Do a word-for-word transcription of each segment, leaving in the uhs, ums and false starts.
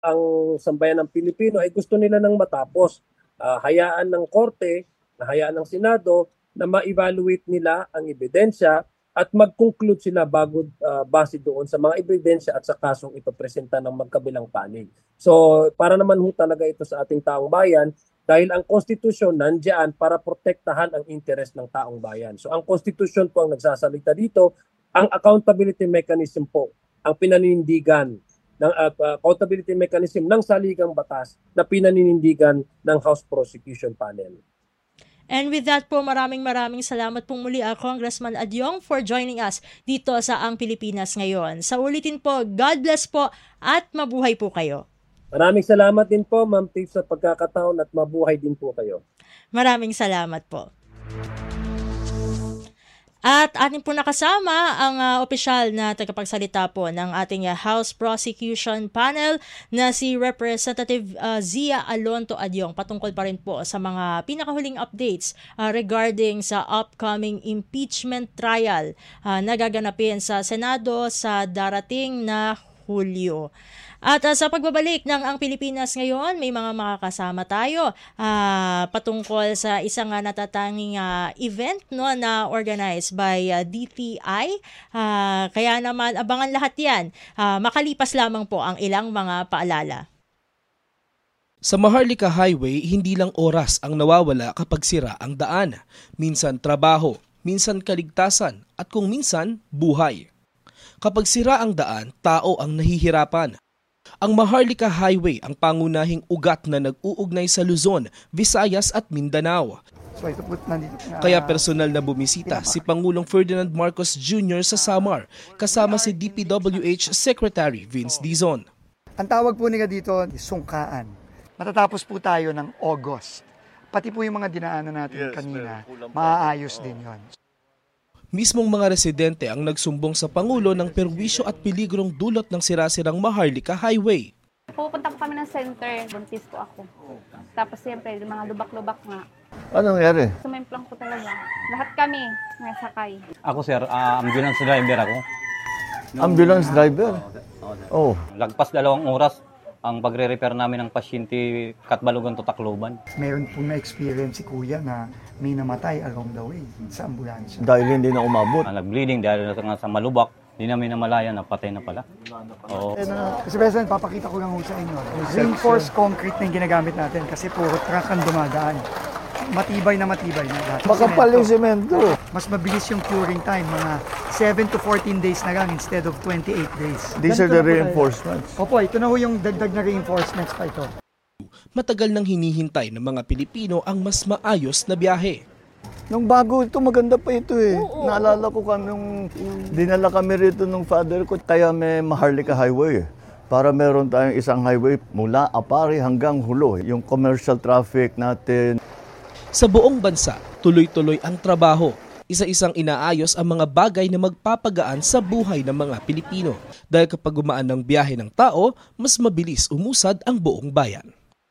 ang sambayan ng Pilipino ay gusto nila nang matapos. Uh, hayaan ng korte, hayaan ng Senado na ma-evaluate nila ang ebidensya at mag-conclude sila bago uh, base doon sa mga ebidensya at sa kasong ipapresenta ng magkabilang panig. So para naman ho talaga ito sa ating taong bayan dahil ang konstitusyon nandiyan para protektahan ang interes ng taong bayan. So ang konstitusyon po ang nagsasalita dito, ang accountability mechanism po, ang pinaninindigan ng uh, accountability mechanism ng saligang batas na pinaninindigan ng House Prosecution Panel. And with that po, maraming maraming salamat po muli uh, Congressman Adyong for joining us dito sa Ang Pilipinas Ngayon. Sa ulitin po, God bless po at mabuhay po kayo. Maraming salamat din po, Ma'am Tiff, sa pagkakataon at mabuhay din po kayo. Maraming salamat po. At ating po nakasama ang uh, opisyal na tagapagsalita po ng ating uh, House Prosecution Panel na si Representative uh, Zia Alonto Adyong patungkol pa rin po sa mga pinakahuling updates uh, regarding sa upcoming impeachment trial uh, na gaganapin sa Senado sa darating na Hulyo. At uh, sa pagbabalik ng Ang Pilipinas Ngayon, may mga makakasama tayo uh, patungkol sa isang uh, natatanging uh, event no, na organized by uh, D T I. Uh, kaya naman abangan lahat yan. Uh, makalipas lamang po ang ilang mga paalala. Sa Maharlika Highway, hindi lang oras ang nawawala kapag sira ang daan. Minsan trabaho, minsan kaligtasan, at kung minsan, buhay. Kapag sira ang daan, tao ang nahihirapan. Ang Maharlika Highway ang pangunahing ugat na nag-uugnay sa Luzon, Visayas at Mindanao. So, ito po, nandito, uh, Kaya personal na bumisita si Pangulong Ferdinand Marcos Junior sa Samar kasama si D P W H Secretary Vince Dizon. Ang tawag po nila dito, sungkaan. Matatapos po tayo ng August. Pati po yung mga dinaanan natin yes, kanina, maaayos din yon. Mismong mga residente ang nagsumbong sa Pangulo ng perwisyo at peligrong dulot ng sirasirang Maharlika Highway. Pupunta po kami ng center, buntis po ako. Tapos siyempre, mga lubak-lubak nga. Anong nangyari? Sumemplang po talaga. Lahat kami nasakay. Ako sir, uh, ambulance driver ako. Ambulance driver? Oh. Lagpas dalawang oras ang pagre-repair namin ng pasyente Katbalogan to Tacloban. Meron po na-experience si Kuya na may namatay along the way sa ambulansya. Dahil hindi na umabot. Uh, nag-bleeding dahil na sa malubak, hindi namin namalayan na patay na pala. Oo. Eh, na, kasi President, papakita ko lang sa inyo. Reinforced concrete na yung ginagamit natin kasi puro truck ang dumadaan. Matibay na matibay na lahat. Makapal yung semento. Mas mabilis yung curing time, mga seven to fourteen days na lang instead of twenty-eight days. These Ganito are the na reinforcements. Opo, ito na ho yung dagdag na reinforcements pa ito. Matagal nang hinihintay ng mga Pilipino ang mas maayos na biyahe. Nung bago ito, maganda pa ito eh. Oo, Naalala ko kami nung dinala kami rito nung father ko, kaya may Maharlika Highway. Para meron tayong isang highway mula Apari hanggang Hulo. Yung commercial traffic natin. Sa buong bansa, tuloy-tuloy ang trabaho. Isa-isang inaayos ang mga bagay na magpapagaan sa buhay ng mga Pilipino. Dahil kapag gumaan ng biyahe ng tao, mas mabilis umusad ang buong bayan.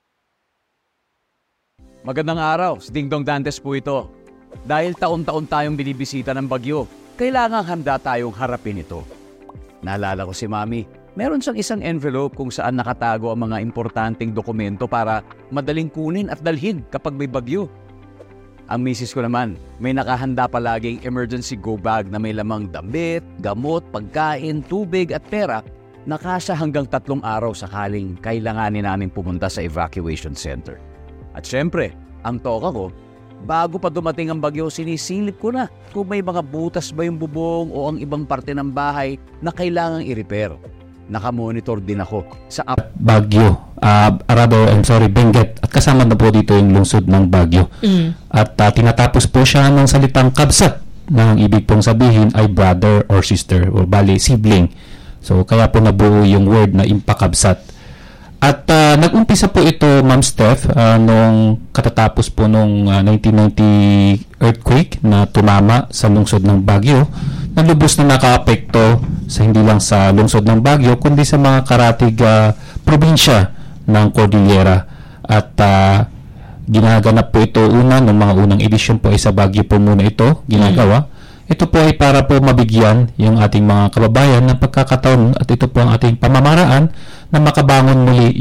Magandang araw, si Dingdong Dantes po ito. Dahil taon-taon tayong binibisita ng bagyo, kailangang handa tayong harapin ito. Naalala ko si Mami, meron siyang isang envelope kung saan nakatago ang mga importanteng dokumento para madaling kunin at dalhin kapag may bagyo. Ang misis ko naman, may nakahanda palaging emergency go bag na may lamang damit, gamot, pagkain, tubig at pera na kasya hanggang tatlong araw sakaling kailanganin namin pumunta sa evacuation center. At syempre, ang toka ko, bago pa dumating ang bagyo, sinisilip ko na kung may mga butas ba yung bubong o ang ibang parte ng bahay na kailangang i-repair. Nakamonitor din ako sa app Baguio, uh, rather, I'm sorry, Benguet, at kasama na po dito yung lungsod ng Baguio. Mm. At uh, tinatapos po siya ng salitang kabsat, na ang ibig pong sabihin ay brother or sister, o bali, sibling. So, kaya po nabuo yung word na impakabsat. At uh, nag-umpisa po ito, Ma'am Steph, uh, nung katatapos po nung uh, nineteen ninety earthquake na tumama sa lungsod ng Baguio, na lubos na nakaapekto sa hindi lang sa lungsod ng Baguio, kundi sa mga karatig uh, probinsya ng Cordillera. At uh, ginaganap po ito una, ng mga unang edisyon po ay sa Baguio po muna ito ginagawa. Mm. Ito po ay para po mabigyan yung ating mga kababayan ng pagkakataon at ito po ang ating pamamaraan na makabangon muli